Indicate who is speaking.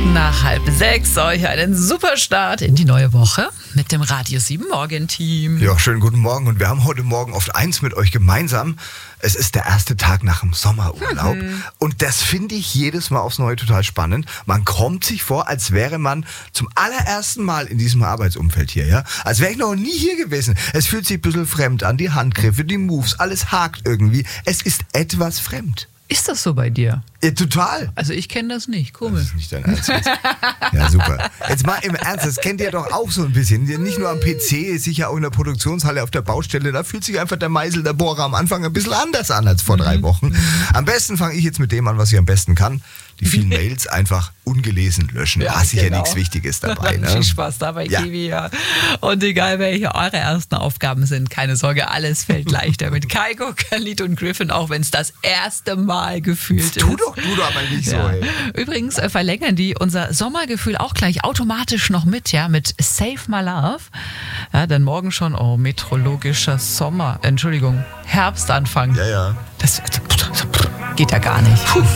Speaker 1: Nach 5:30 euch einen super Start in die neue Woche mit dem Radio 7 Morgen-Team.
Speaker 2: Ja, schönen guten Morgen. Und wir haben heute Morgen oft eins mit euch gemeinsam. Es ist der erste Tag nach dem Sommerurlaub. Und das finde ich jedes Mal aufs Neue total spannend. Man kommt sich vor, als wäre man zum allerersten Mal in diesem Arbeitsumfeld hier. Ja? Als wäre ich noch nie hier gewesen. Es fühlt sich ein bisschen fremd an. Die Handgriffe, die Moves, alles hakt irgendwie. Es ist etwas fremd.
Speaker 1: Ist das so bei dir?
Speaker 2: Ja, total.
Speaker 1: Also ich kenne das nicht,
Speaker 2: Das
Speaker 1: komisch.
Speaker 2: ist nicht dein Ernst jetzt. Ja, super. Jetzt mal im Ernst, das kennt ihr doch auch so ein bisschen. Nicht nur am PC, sicher auch in der Produktionshalle auf der Baustelle. Da fühlt sich einfach der Meißel, der Bohrer am Anfang ein bisschen anders an als vor 3 Wochen. Am besten fange ich jetzt mit dem an, was ich am besten kann. Die vielen Mails einfach ungelesen löschen.
Speaker 1: Ja,
Speaker 2: Da ist sicher
Speaker 1: genau.
Speaker 2: nichts Wichtiges dabei. Ne?
Speaker 1: Viel Spaß dabei,
Speaker 2: Ja.
Speaker 1: Kiwi. Ja. Und egal, welche eure ersten Aufgaben sind, keine Sorge, alles fällt leichter mit Kaiko, Khalid und Griffin, auch wenn es das erste Mal gefühlt ist.
Speaker 2: Tu doch aber nicht so, ey.
Speaker 1: Übrigens verlängern die unser Sommergefühl auch gleich automatisch noch mit Save My Love. Ja, denn morgen schon, meteorologischer Herbstanfang.
Speaker 2: Ja.
Speaker 1: Das geht ja gar nicht.